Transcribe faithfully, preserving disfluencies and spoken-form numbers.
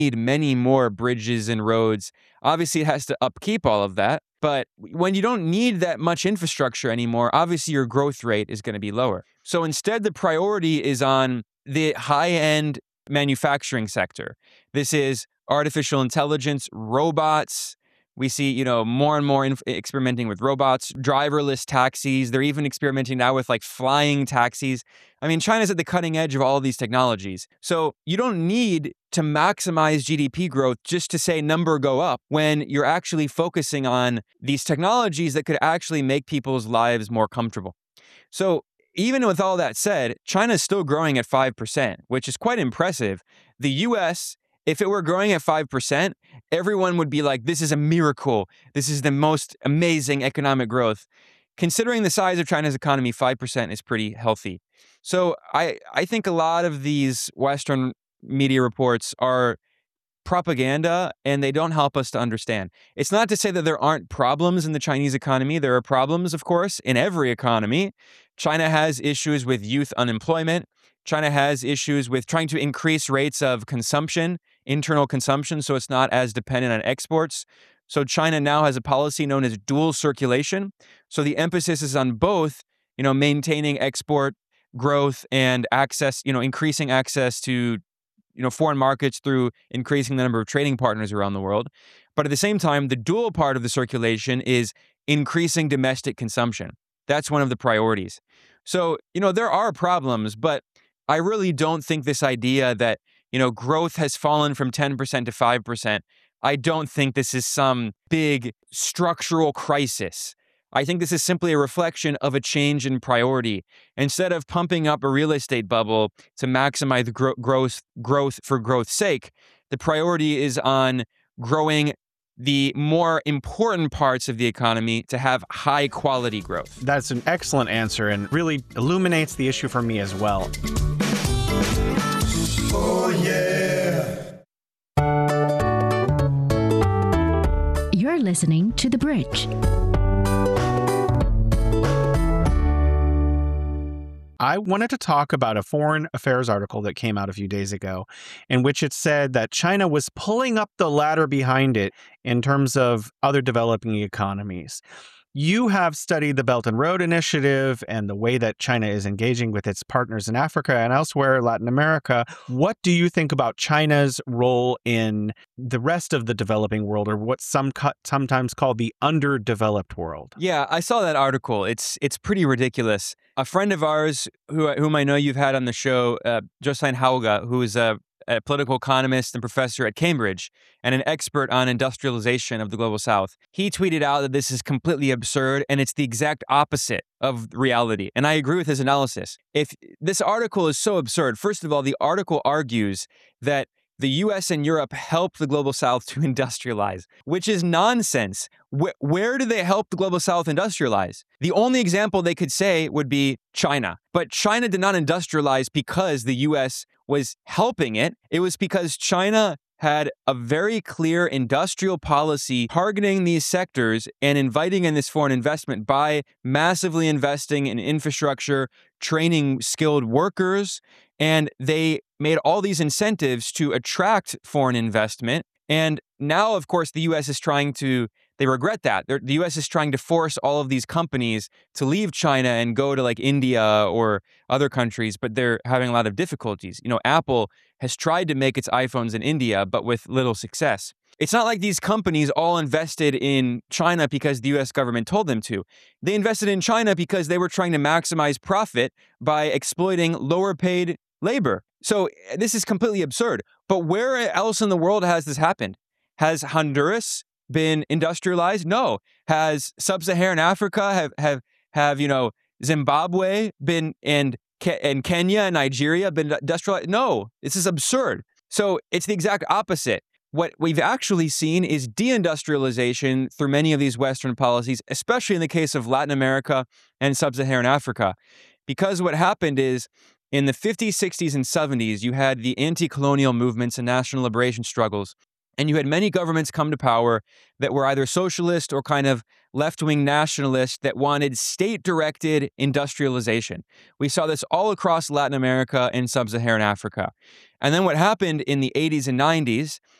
need many more bridges and roads. Obviously, it has to upkeep all of that. But when you don't need that much infrastructure anymore, obviously your growth rate is going to be lower. So instead, the priority is on the high-end manufacturing sector. This is artificial intelligence, robots. We see, you know, more and more inf- experimenting with robots, driverless taxis. They're even experimenting now with like flying taxis. I mean, China's at the cutting edge of all of these technologies. So you don't need to maximize G D P growth just to say number go up when you're actually focusing on these technologies that could actually make people's lives more comfortable. So even with all that said, China's still growing at five percent, which is quite impressive. The U S, if it were growing at five percent, everyone would be like, this is a miracle. This is the most amazing economic growth. Considering the size of China's economy, five percent is pretty healthy. So I, I think a lot of these Western media reports are propaganda and they don't help us to understand. It's not to say that there aren't problems in the Chinese economy. There are problems, of course, in every economy. China has issues with youth unemployment. China has issues with trying to increase rates of consumption, internal consumption, so it's not as dependent on exports. So China now has a policy known as dual circulation. So the emphasis is on both, you know, maintaining export growth and access, you know, increasing access to you know, foreign markets through increasing the number of trading partners around the world. But at the same time, the dual part of the circulation is increasing domestic consumption. That's one of the priorities. So, you know, there are problems, but I really don't think this idea that, you know, growth has fallen from ten percent to five percent. I don't think this is some big structural crisis. I think this is simply a reflection of a change in priority. Instead of pumping up a real estate bubble to maximize the gro- growth, growth for growth's sake, the priority is on growing the more important parts of the economy to have high quality growth. That's an excellent answer and really illuminates the issue for me as well. Oh, yeah. You're listening to The Bridge. I wanted to talk about a foreign affairs article that came out a few days ago in which it said that China was pulling up the ladder behind it in terms of other developing economies. You have studied the Belt and Road Initiative and the way that China is engaging with its partners in Africa and elsewhere, Latin America. What do you think about China's role in the rest of the developing world, or what some co- sometimes call the underdeveloped world? Yeah, I saw that article. It's it's pretty ridiculous. A friend of ours, who whom I know you've had on the show, uh, Jostein Hauge, who is a, a political economist and professor at Cambridge and an expert on industrialization of the Global South, he tweeted out that this is completely absurd and it's the exact opposite of reality. And I agree with his analysis. If this article is so absurd, first of all, the article argues that the U S and Europe help the Global South to industrialize, which is nonsense. Where, where do they help the Global South industrialize? The only example they could say would be China. But China did not industrialize because the U S was helping it. It was because China had a very clear industrial policy targeting these sectors and inviting in this foreign investment by massively investing in infrastructure, training skilled workers, and they made all these incentives to attract foreign investment. And now, of course, the U S is trying to, they regret that. They're, the U S is trying to force all of these companies to leave China and go to like India or other countries, but they're having a lot of difficulties. You know, Apple has tried to make its iPhones in India, but with little success. It's not like these companies all invested in China because the U S government told them to. They invested in China because they were trying to maximize profit by exploiting lower paid labor. So this is completely absurd. But where else in the world has this happened? Has Honduras been industrialized? No. Has sub-Saharan Africa, have, have, have you know, Zimbabwe been, and, and Kenya and Nigeria been industrialized? No, this is absurd. So it's the exact opposite. What we've actually seen is deindustrialization through many of these Western policies, especially in the case of Latin America and sub-Saharan Africa. Because what happened is, in the fifties, sixties, and seventies, you had the anti-colonial movements and national liberation struggles And you had many governments come to power that were either socialist or kind of left-wing nationalist that wanted state-directed industrialization. We saw this all across Latin America and sub-Saharan Africa. And then what happened in the eighties and nineties